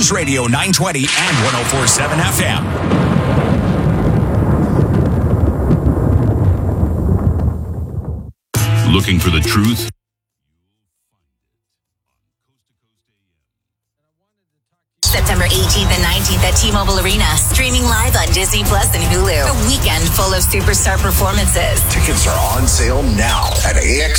News Radio 920 and 104.7 FM. Looking for the truth? September 18th and 19th at T-Mobile Arena. Streaming live on Disney Plus and Hulu. A weekend full of superstar performances. Tickets are on sale now at AX